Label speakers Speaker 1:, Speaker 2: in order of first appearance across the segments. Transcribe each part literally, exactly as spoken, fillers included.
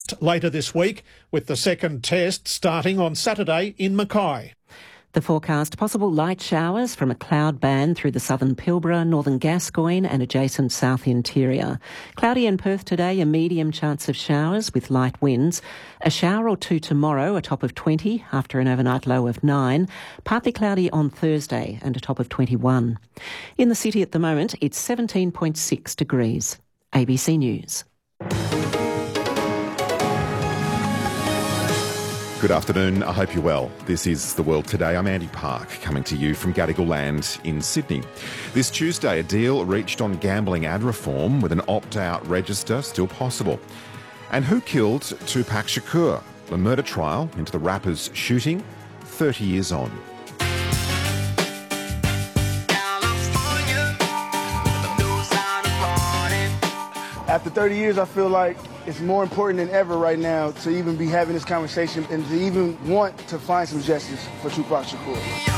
Speaker 1: later this week, with the second test starting on Saturday in Mackay.
Speaker 2: The forecast: possible light showers from a cloud band through the southern Pilbara, northern Gascoyne and adjacent south interior. Cloudy in Perth today, a medium chance of showers with light winds. A shower or two tomorrow, a top of twenty after an overnight low of nine. Partly cloudy on Thursday and a top of twenty-one. In the city at the moment, it's seventeen point six degrees. A B C News.
Speaker 3: Good afternoon, I hope you're well. This is The World Today. I'm Andy Park, coming to you from Gadigal Land in Sydney. This Tuesday, a deal reached on gambling ad reform with an opt-out register still possible. And who killed Tupac Shakur? The murder trial into the rapper's shooting, thirty years on.
Speaker 4: After thirty years, I feel like it's more important than ever right now to even be having this conversation and to even want to find some justice for Tupac Shakur.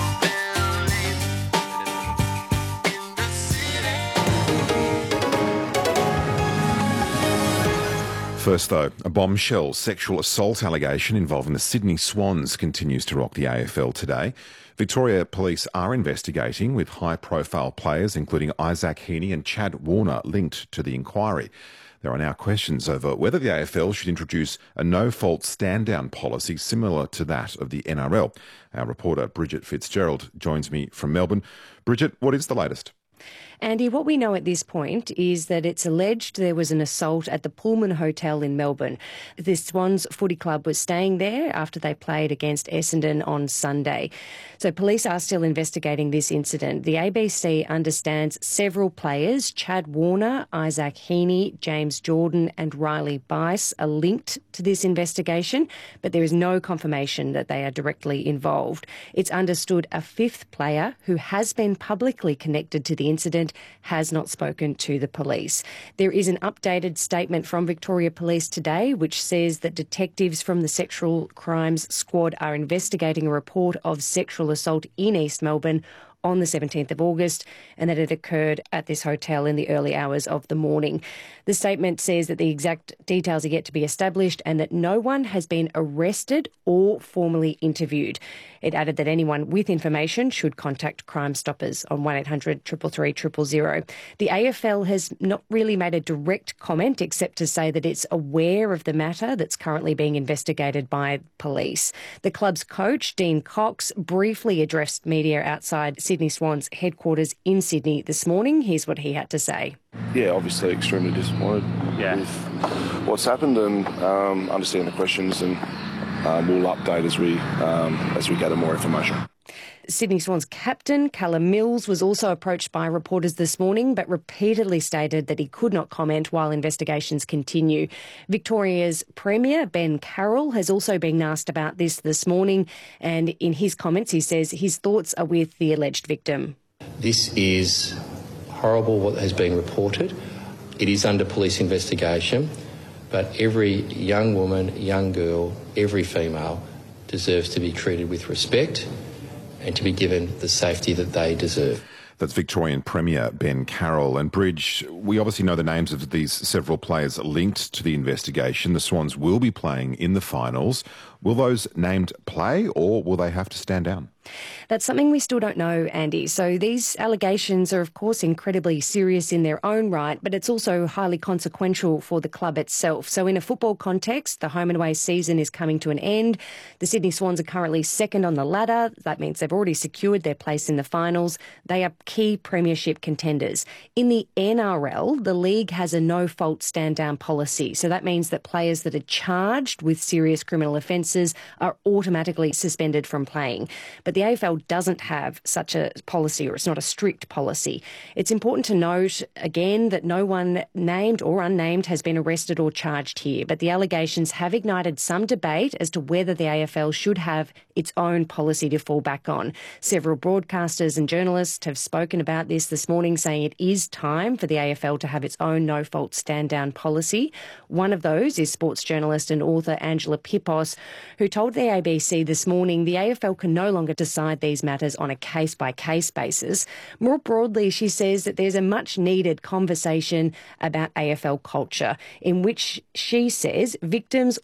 Speaker 3: First though, a bombshell sexual assault allegation involving the Sydney Swans continues to rock the A F L today. Victoria Police are investigating, with high-profile players including Isaac Heaney and Chad Warner linked to the inquiry. There are now questions over whether the A F L should introduce a no-fault stand-down policy similar to that of the N R L. Our reporter Bridget Fitzgerald joins me from Melbourne. Bridget, what is the latest?
Speaker 5: Andy, what we know at this point is that it's alleged there was an assault at the Pullman Hotel in Melbourne. The Swans Footy Club was staying there after they played against Essendon on Sunday. So police are still investigating this incident. The A B C understands several players, Chad Warner, Isaac Heaney, James Jordan and Riley Bice, are linked to this investigation, but there is no confirmation that they are directly involved. It's understood a fifth player who has been publicly connected to the incident has not spoken to the police. There is an updated statement from Victoria Police today which says that detectives from the Sexual Crimes Squad are investigating a report of sexual assault in East Melbourne on the seventeenth of August and that it occurred at this hotel in the early hours of the morning. The statement says that the exact details are yet to be established and that no one has been arrested or formally interviewed. It added that anyone with information should contact Crime Stoppers on one eight hundred three three three zero zero. The A F L has not really made a direct comment except to say that it's aware of the matter that's currently being investigated by police. The club's coach, Dean Cox, briefly addressed media outside Sydney Swans headquarters in Sydney this morning. Here's what he had to say.
Speaker 6: Yeah, obviously extremely disappointed yeah. with what's happened and um, understand the questions, and um, we'll update as we um, as we gather more information.
Speaker 5: Sydney Swans captain Callum Mills was also approached by reporters this morning but repeatedly stated that he could not comment while investigations continue. Victoria's Premier Ben Carroll has also been asked about this this morning, and in his comments he says his thoughts are with the alleged victim.
Speaker 7: This is horrible what has been reported. It is under police investigation, but every young woman, young girl, every female deserves to be treated with respect and to be given the safety that they deserve.
Speaker 3: That's Victorian Premier Ben Carroll. And Bridge, we obviously know the names of these several players linked to the investigation. The Swans will be playing in the finals. Will those named play, or will they have to stand down?
Speaker 5: That's something we still don't know, Andy. So these allegations are, of course, incredibly serious in their own right, but it's also highly consequential for the club itself. So in a football context, the home and away season is coming to an end. The Sydney Swans are currently second on the ladder. That means they've already secured their place in the finals. They are key premiership contenders. In the N R L, the league has a no-fault stand-down policy. So that means that players that are charged with serious criminal offences are automatically suspended from playing. But the A F L doesn't have such a policy, or it's not a strict policy. It's important to note, again, that no one named or unnamed has been arrested or charged here, but the allegations have ignited some debate as to whether the A F L should have its own policy to fall back on. Several broadcasters and journalists have spoken about this this morning, saying it is time for the A F L to have its own no-fault stand-down policy. One of those is sports journalist and author Angela Pippos, who told the A B C this morning the A F L can no longer decide these matters on a case-by-case basis. More broadly, she says that there's a much-needed conversation about A F L culture, in which she says victims